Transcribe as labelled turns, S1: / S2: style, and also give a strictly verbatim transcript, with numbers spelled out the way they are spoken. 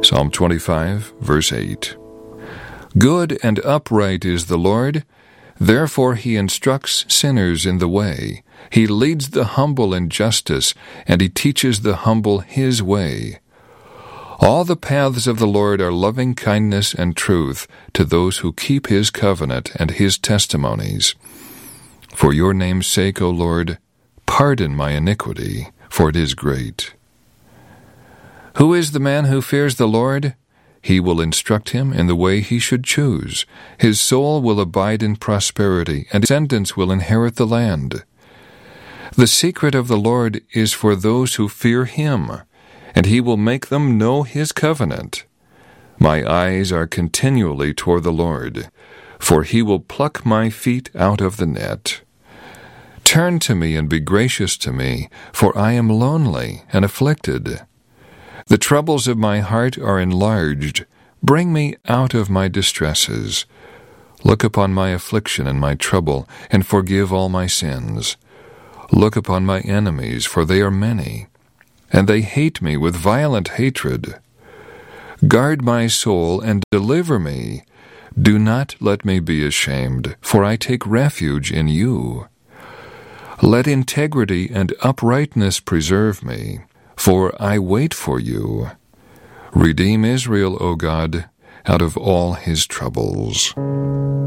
S1: Psalm twenty-five, verse eight. Good and upright is the Lord, therefore he instructs sinners in the way. He leads the humble in justice, and he teaches the humble his way. All the paths of the Lord are loving kindness and truth to those who keep his covenant and his testimonies. For your name's sake, O Lord, pardon my iniquity, for it is great. Who is the man who fears the Lord? He will instruct him in the way he should choose. His soul will abide in prosperity, and his descendants will inherit the land. The secret of the Lord is for those who fear him, and he will make them know his covenant. My eyes are continually toward the Lord, for he will pluck my feet out of the net. Turn to me and be gracious to me, for I am lonely and afflicted. The troubles of my heart are enlarged. Bring me out of my distresses. Look upon my affliction and my trouble, and forgive all my sins. Look upon my enemies, for they are many, and they hate me with violent hatred. Guard my soul and deliver me. Do not let me be ashamed, for I take refuge in you. Let integrity and uprightness preserve me, for I wait for you. Redeem Israel, O God, out of all his troubles.